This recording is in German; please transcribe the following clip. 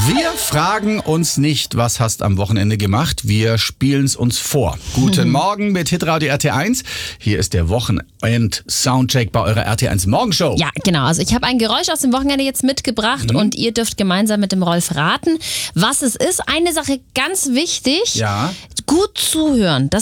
Wir fragen uns nicht, was hast am Wochenende gemacht. Wir spielen es uns vor. Guten Morgen mit Hitradio RT1. Hier ist der Wochenend-Soundcheck bei eurer RT1 Morgenshow. Ja, genau. Also ich habe ein Geräusch aus dem Wochenende jetzt mitgebracht und ihr dürft gemeinsam mit dem Rolf raten, was es ist. Eine Sache ganz wichtig, Ja. gut zuhören. Das